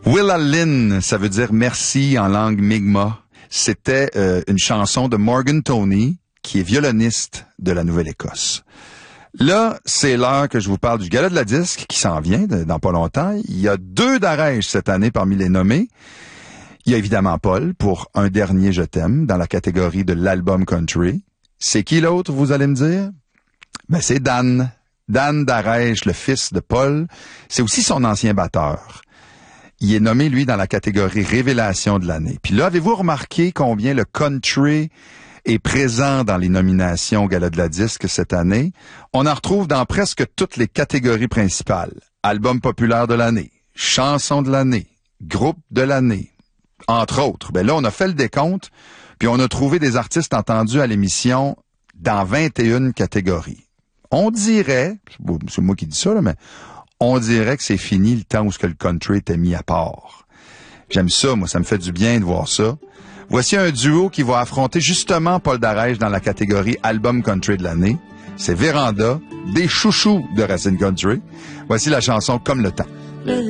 Willa Lynn, ça veut dire merci en langue Mi'kmaq. C'était une chanson de Morgan Toney, qui est violoniste de la Nouvelle-Écosse. Là, c'est l'heure que je vous parle du Gala de la disque qui s'en vient dans pas longtemps. Il y a 2 Darèche cette année parmi les nommés. Il y a évidemment Paul pour Un dernier je t'aime dans la catégorie de l'album country. C'est qui l'autre, vous allez me dire? Ben, c'est Dan. Dan Darèche, le fils de Paul. C'est aussi son ancien batteur. Il est nommé, lui, dans la catégorie Révélation de l'année. Puis là, avez-vous remarqué combien le country est présent dans les nominations au Gala de la disque cette année? On en retrouve dans presque toutes les catégories principales. Album populaire de l'année, chanson de l'année, groupe de l'année, entre autres. Ben là, on a fait le décompte, puis on a trouvé des artistes entendus à l'émission dans 21 catégories. On dirait, c'est moi qui dis ça, là, mais on dirait que c'est fini le temps où ce que le country était mis à part. J'aime ça, moi, ça me fait du bien de voir ça. Voici un duo qui va affronter justement Paul Darèche dans la catégorie Album Country de l'année. C'est Véranda, des chouchous de Racine Country. Voici la chanson Comme le temps.